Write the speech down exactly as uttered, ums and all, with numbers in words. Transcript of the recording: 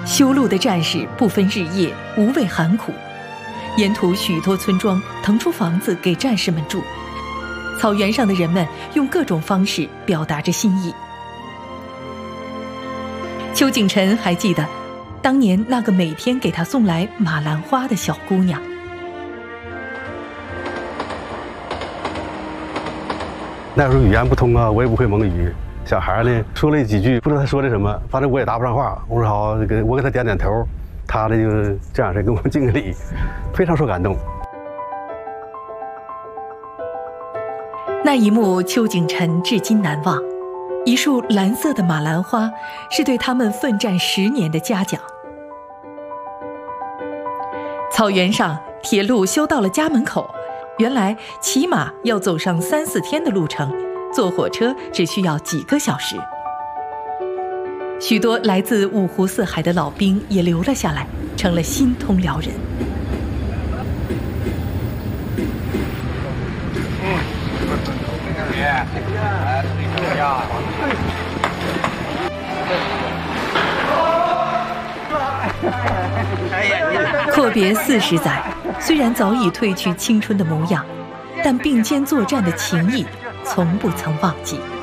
修路的战士不分日夜，无畏寒苦。沿途许多村庄腾出房子给战士们住，草原上的人们用各种方式表达着心意。邱景臣还记得，当年那个每天给他送来马兰花的小姑娘。 那时候语言不通啊，我也不会蒙语。小孩呢说了几句，不知道他说的什么，反正我也答不上话。我说好，给我给他点点头，他呢就这样式跟我敬个礼，非常受感动。 那一幕，邱景臣至今难忘。一束蓝色的马兰花，是对他们奋战十年的嘉奖。草原上，铁路修到了家门口。原来骑马要走上三四天的路程，坐火车只需要几个小时。许多来自五湖四海的老兵也留了下来，成了新通辽人。阔别四十载，虽然早已褪去青春的模样，但并肩作战的情谊从不曾忘记。